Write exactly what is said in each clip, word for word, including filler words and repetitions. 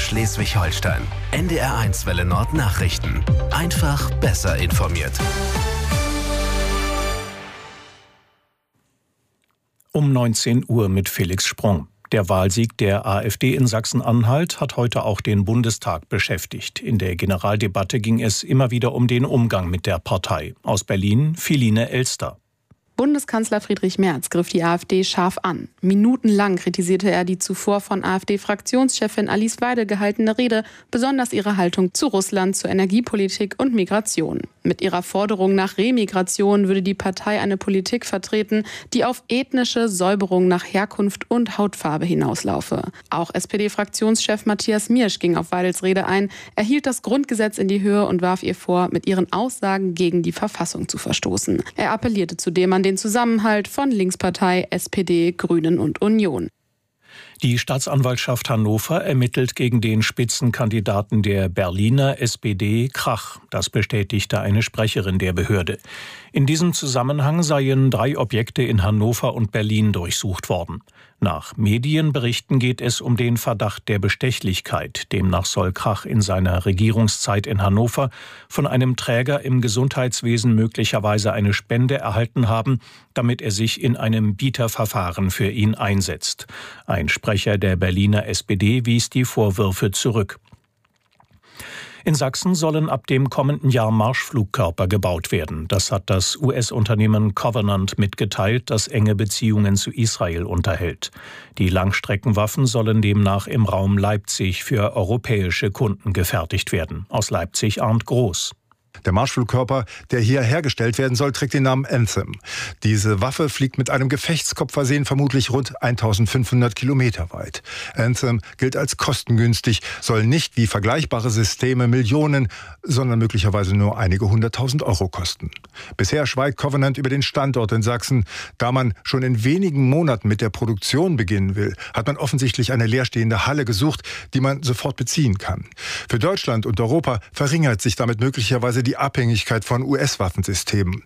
Schleswig-Holstein. N D R eins Welle Nord Nachrichten. Einfach besser informiert. Um neunzehn Uhr mit Felix Sprung. Der Wahlsieg der AfD in Sachsen-Anhalt hat heute auch den Bundestag beschäftigt. In der Generaldebatte ging es immer wieder um den Umgang mit der Partei. Aus Berlin, Philine Elster. Bundeskanzler Friedrich Merz griff die AfD scharf an. Minutenlang kritisierte er die zuvor von AfD-Fraktionschefin Alice Weidel gehaltene Rede, besonders ihre Haltung zu Russland, zur Energiepolitik und Migration. Mit ihrer Forderung nach Remigration würde die Partei eine Politik vertreten, die auf ethnische Säuberung nach Herkunft und Hautfarbe hinauslaufe. Auch S P D-Fraktionschef Matthias Miersch ging auf Weidels Rede ein. Er hielt das Grundgesetz in die Höhe und warf ihr vor, mit ihren Aussagen gegen die Verfassung zu verstoßen. Er appellierte zudem an den Zusammenhalt von Linkspartei, S P D, Grünen und Union. Die Staatsanwaltschaft Hannover ermittelt gegen den Spitzenkandidaten der Berliner S P D, Krach. Das bestätigte eine Sprecherin der Behörde. In diesem Zusammenhang seien drei Objekte in Hannover und Berlin durchsucht worden. Nach Medienberichten geht es um den Verdacht der Bestechlichkeit. Demnach soll Krach in seiner Regierungszeit in Hannover von einem Träger im Gesundheitswesen möglicherweise eine Spende erhalten haben, damit er sich in einem Bieterverfahren für ihn einsetzt. Ein Sprecher der Berliner S P D wies die Vorwürfe zurück. In Sachsen sollen ab dem kommenden Jahr Marschflugkörper gebaut werden. Das hat das U S-Unternehmen Covenant mitgeteilt, das enge Beziehungen zu Israel unterhält. Die Langstreckenwaffen sollen demnach im Raum Leipzig für europäische Kunden gefertigt werden. Aus Leipzig Arndt Groß. Der Marschflugkörper, der hier hergestellt werden soll, trägt den Namen Anthem. Diese Waffe fliegt mit einem Gefechtskopf versehen vermutlich rund eintausendfünfhundert Kilometer weit. Anthem gilt als kostengünstig, soll nicht wie vergleichbare Systeme Millionen, sondern möglicherweise nur einige hunderttausend Euro kosten. Bisher schweigt Covenant über den Standort in Sachsen. Da man schon in wenigen Monaten mit der Produktion beginnen will, hat man offensichtlich eine leerstehende Halle gesucht, die man sofort beziehen kann. Für Deutschland und Europa verringert sich damit möglicherweise die Abhängigkeit von U S-Waffensystemen.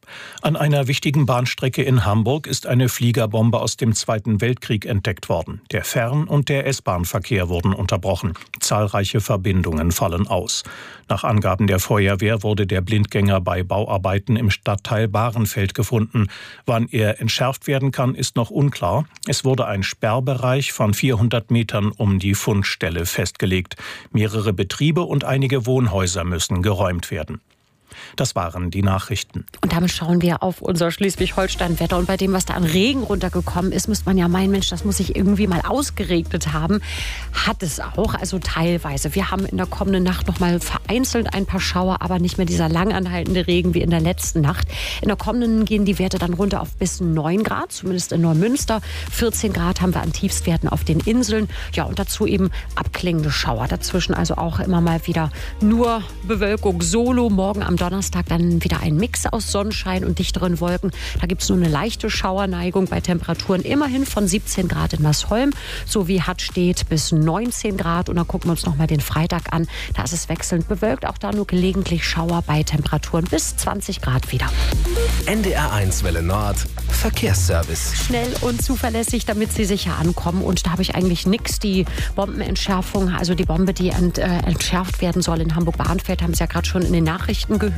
An einer wichtigen Bahnstrecke in Hamburg ist eine Fliegerbombe aus dem Zweiten Weltkrieg entdeckt worden. Der Fern- und der S-Bahn-Verkehr wurden unterbrochen. Zahlreiche Verbindungen fallen aus. Nach Angaben der Feuerwehr wurde der Blindgänger bei Bauarbeiten im Stadtteil Bahrenfeld gefunden. Wann er entschärft werden kann, ist noch unklar. Es wurde ein Sperrbereich von vierhundert Metern um die Fundstelle festgelegt. Mehrere Betriebe und einige Wohnhäuser müssen geräumt werden. Das waren die Nachrichten. Und damit schauen wir auf unser Schleswig-Holstein-Wetter. Und bei dem, was da an Regen runtergekommen ist, müsste man ja meinen, Mensch, das muss sich irgendwie mal ausgeregnet haben. Hat es auch, also teilweise. Wir haben in der kommenden Nacht noch mal vereinzelt ein paar Schauer, aber nicht mehr dieser langanhaltende Regen wie in der letzten Nacht. In der kommenden gehen die Werte dann runter auf bis neun Grad, zumindest in Neumünster. vierzehn Grad haben wir an Tiefstwerten auf den Inseln. Ja, und dazu eben abklingende Schauer. Dazwischen also auch immer mal wieder nur Bewölkung solo. Morgen am Donnerstag dann wieder ein Mix aus Sonnenschein und dichteren Wolken. Da gibt es nur eine leichte Schauerneigung bei Temperaturen immerhin von siebzehn Grad in Marsholm sowie Hattstedt bis neunzehn Grad. Und dann gucken wir uns noch mal den Freitag an. Da ist es wechselnd bewölkt. Auch da nur gelegentlich Schauer bei Temperaturen bis zwanzig Grad wieder. N D R eins Welle Nord Verkehrsservice. Schnell und zuverlässig, damit Sie sicher ankommen. Und da habe ich eigentlich nichts. Die Bombenentschärfung, also die Bombe, die ent, äh, entschärft werden soll in Hamburg-Bahnfeld, haben Sie ja gerade schon in den Nachrichten gehört.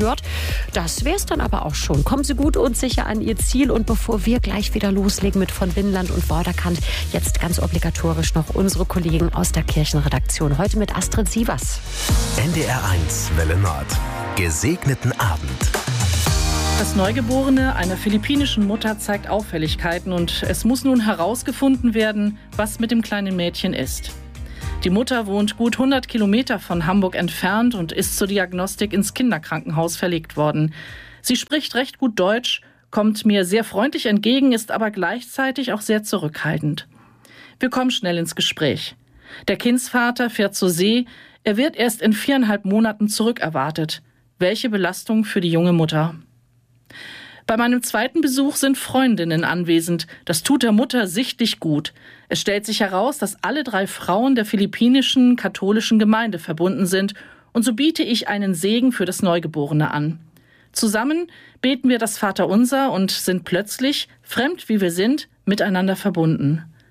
Das wäre es dann aber auch schon. Kommen Sie gut und sicher an Ihr Ziel. Und bevor wir gleich wieder loslegen mit von Binnenland und Vorderkant, jetzt ganz obligatorisch noch unsere Kollegen aus der Kirchenredaktion. Heute mit Astrid Sievers. N D R eins Welle Nord. Gesegneten Abend. Das Neugeborene einer philippinischen Mutter zeigt Auffälligkeiten und es muss nun herausgefunden werden, was mit dem kleinen Mädchen ist. Die Mutter wohnt gut hundert Kilometer von Hamburg entfernt und ist zur Diagnostik ins Kinderkrankenhaus verlegt worden. Sie spricht recht gut Deutsch, kommt mir sehr freundlich entgegen, ist aber gleichzeitig auch sehr zurückhaltend. Wir kommen schnell ins Gespräch. Der Kindsvater fährt zur See, er wird erst in viereinhalb Monaten zurückerwartet. Welche Belastung für die junge Mutter. Bei meinem zweiten Besuch sind Freundinnen anwesend. Das tut der Mutter sichtlich gut. Es stellt sich heraus, dass alle drei Frauen der philippinischen katholischen Gemeinde verbunden sind. Und so biete ich einen Segen für das Neugeborene an. Zusammen beten wir das Vaterunser und sind plötzlich, fremd wie wir sind, miteinander verbunden.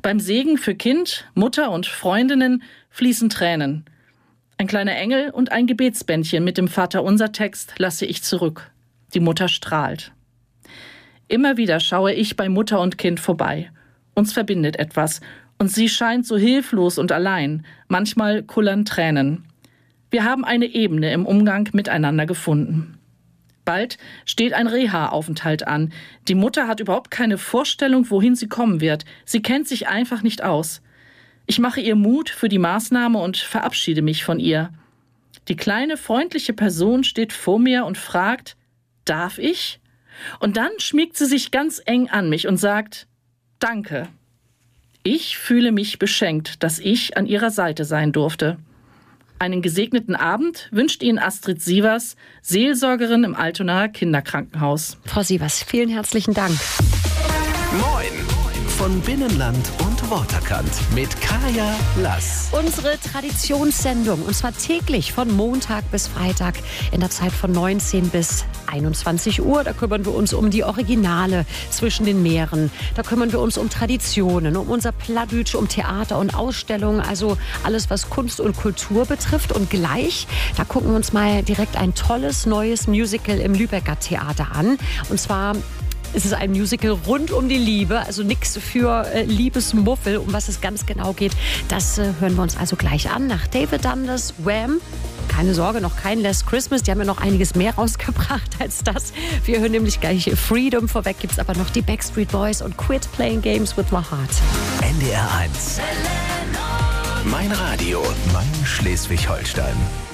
Beim Segen für Kind, Mutter und Freundinnen fließen Tränen. Ein kleiner Engel und ein Gebetsbändchen mit dem Vaterunser-Text lasse ich zurück. Die Mutter strahlt. Immer wieder schaue ich bei Mutter und Kind vorbei. Uns verbindet etwas. Und sie scheint so hilflos und allein. Manchmal kullern Tränen. Wir haben eine Ebene im Umgang miteinander gefunden. Bald steht ein Reha-Aufenthalt an. Die Mutter hat überhaupt keine Vorstellung, wohin sie kommen wird. Sie kennt sich einfach nicht aus. Ich mache ihr Mut für die Maßnahme und verabschiede mich von ihr. Die kleine, freundliche Person steht vor mir und fragt, darf ich? Und dann schmiegt sie sich ganz eng an mich und sagt, danke. Ich fühle mich beschenkt, dass ich an ihrer Seite sein durfte. Einen gesegneten Abend wünscht Ihnen Astrid Sievers, Seelsorgerin im Altonaer Kinderkrankenhaus. Frau Sievers, vielen herzlichen Dank. Moin von Binnenland und Waterkant mit Kaya Lass. Unsere Traditionssendung, und zwar täglich von Montag bis Freitag in der Zeit von neunzehn bis einundzwanzig Uhr. Da kümmern wir uns um die Originale zwischen den Meeren. Da kümmern wir uns um Traditionen, um unser Plattdütsch, um Theater und Ausstellungen, also alles, was Kunst und Kultur betrifft. Und gleich, da gucken wir uns mal direkt ein tolles neues Musical im Lübecker Theater an. Und zwar es ist ein Musical rund um die Liebe, also nichts für äh, Liebesmuffel, um was es ganz genau geht. Das äh, hören wir uns also gleich an. Nach David Dundas, Wham! Keine Sorge, noch kein Last Christmas. Die haben ja noch einiges mehr rausgebracht als das. Wir hören nämlich gleich Freedom. Vorweg gibt es aber noch die Backstreet Boys und Quit Playing Games with My Heart. N D R eins. Mein Radio, mein Schleswig-Holstein.